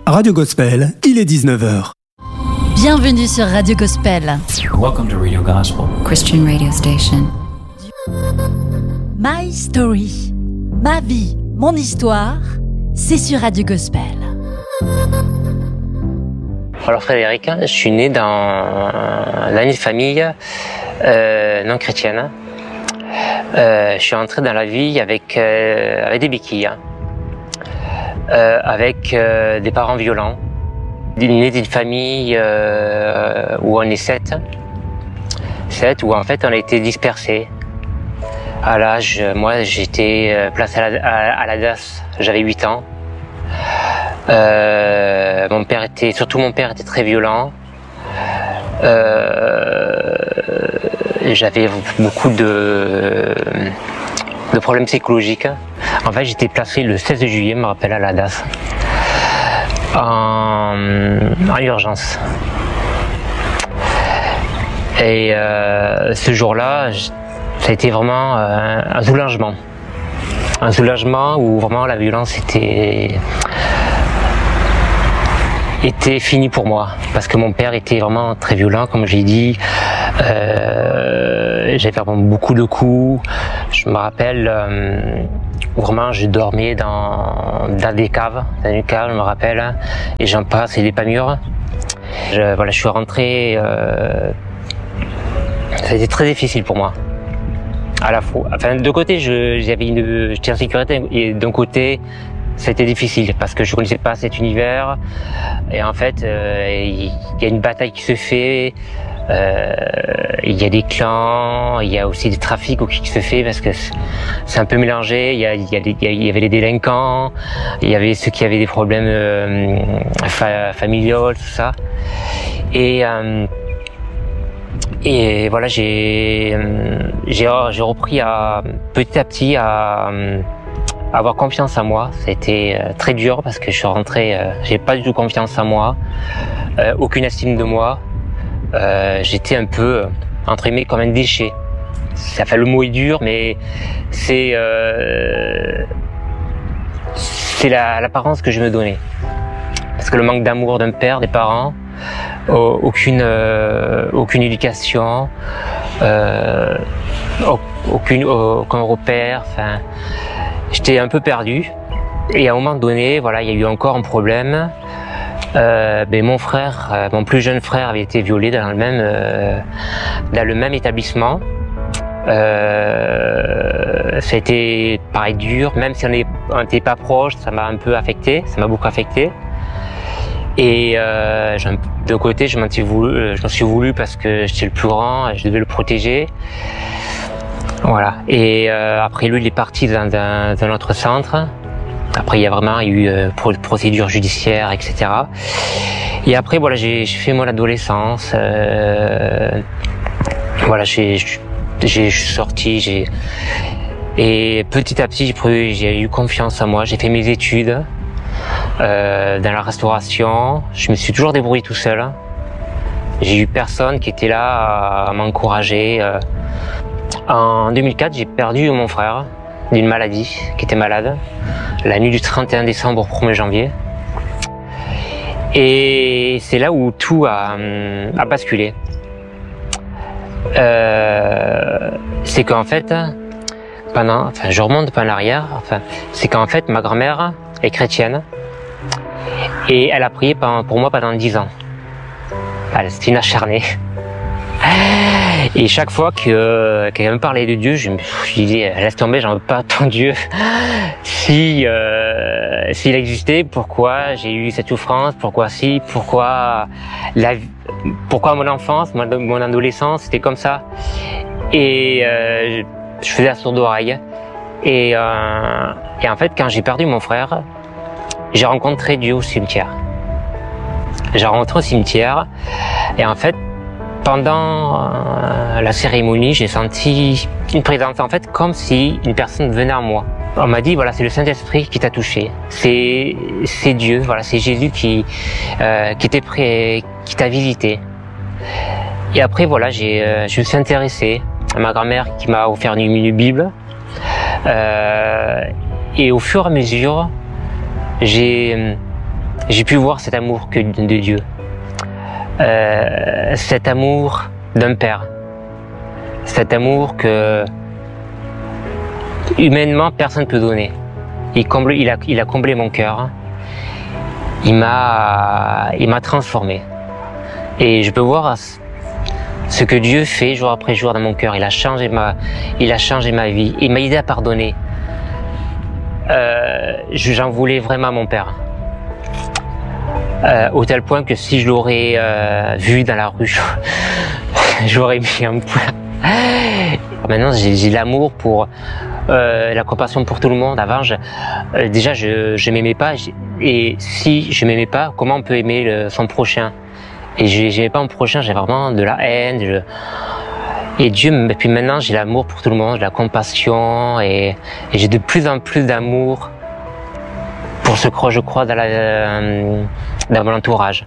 Radio Gospel, il est 19h. Bienvenue sur Radio Gospel. Welcome to Radio Gospel, Christian radio station. My Story, ma vie, mon histoire, c'est sur Radio Gospel. Alors Frédéric, je suis né dans une famille non chrétienne. Je suis entré dans la vie avec des béquilles, avec des parents violents. Né d'une famille où on est sept, où en fait on a été dispersés. À l'âge, moi j'étais placé à la DAS, j'avais 8 ans. Mon père était très violent. J'avais beaucoup de problèmes psychologiques. En fait, j'étais placé le 16 juillet, je me rappelle, à la DAS, en urgence. Et ce jour-là, ça a été vraiment un soulagement. Un soulagement où vraiment la violence était finie pour moi. Parce que mon père était vraiment très violent, comme j'ai dit. J'avais vraiment beaucoup de coups. Je me rappelle où vraiment je dormais dans une cave, je me rappelle. Et j'en passe, et des pas mûrs. Je suis rentré. Ça a été très difficile pour moi. À la fois, d'un côté, j'étais en sécurité, et d'un côté, ça a été difficile parce que je connaissais pas cet univers. Et en fait, il y a une bataille qui se fait. Il y a des clans, il y a aussi des trafics qui se fait parce que c'est un peu mélangé. Il y avait les délinquants, il y avait ceux qui avaient des problèmes familiaux, tout ça. Et voilà, j'ai repris petit à petit à avoir confiance en moi. Ça a été très dur parce que je suis rentré, j'ai pas du tout confiance en moi, aucune estime de moi. J'étais un peu, entre guillemets, comme un déchet. Le mot est dur, mais c'est l'apparence que je me donnais. Parce que le manque d'amour d'un père, des parents, aucune éducation, aucun repère. J'étais un peu perdu. Et à un moment donné, il y a eu encore un problème. Mon frère, mon plus jeune frère, avait été violé dans le même établissement. Ça a été pareil dur, même si on n'était pas proche, ça m'a beaucoup affecté. Et d'un côté, je m'en suis voulu parce que j'étais le plus grand et je devais le protéger. Voilà. Et après, lui, il est parti dans un autre centre. Après, il y a eu procédure judiciaire, etc. Et après, j'ai fait mon adolescence. Je suis sorti. Et petit à petit, j'ai eu confiance en moi. J'ai fait mes études dans la restauration. Je me suis toujours débrouillé tout seul. J'ai eu personne qui était là à m'encourager. En 2004, j'ai perdu mon frère d'une maladie, qui était malade, la nuit du 31 décembre au 1er janvier. Et c'est là où tout a basculé. C'est qu'en fait, je remonte pas en arrière, c'est qu'en fait, ma grand-mère est chrétienne et elle a prié pour moi pendant 10 ans. C'était une acharnée. Et chaque fois que quelqu'un me parlait de Dieu, je me disais, laisse tomber, j'en veux pas ton Dieu. S'il existait, pourquoi j'ai eu cette souffrance? Pourquoi mon enfance, mon adolescence, c'était comme ça? Et je faisais la sourde oreille. Et en fait, quand j'ai perdu mon frère, j'ai rencontré Dieu au cimetière. Et en fait, pendant la cérémonie, j'ai senti une présence, en fait, comme si une personne venait à moi. On m'a dit, c'est le Saint-Esprit qui t'a touché. C'est Dieu, c'est Jésus qui était prêt, qui t'a visité. Et après, je me suis intéressé à ma grand-mère qui m'a offert une Bible. Et au fur et à mesure, j'ai j'ai pu voir cet amour de Dieu, cet amour d'un père, cet amour que humainement personne ne peut donner. Il a comblé mon cœur, il m'a transformé. Et je peux voir ce que Dieu fait jour après jour dans mon cœur. Il a changé ma vie. Il m'a aidé à pardonner. J'en voulais vraiment à mon père. Au tel point que si je l'aurais vu dans la rue, j'aurais mis un point. Maintenant, j'ai l'amour pour la compassion pour tout le monde. Avant, déjà, je m'aimais pas. Et si je m'aimais pas, comment on peut aimer son prochain? Et j'aimais pas mon prochain, j'ai vraiment de la haine. Et puis maintenant, j'ai l'amour pour tout le monde, de la compassion, et j'ai de plus en plus d'amour pour ce que je crois dans mon entourage.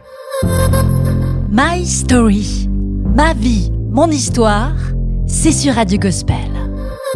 My Story, ma vie, mon histoire, c'est sur Radio Gospel.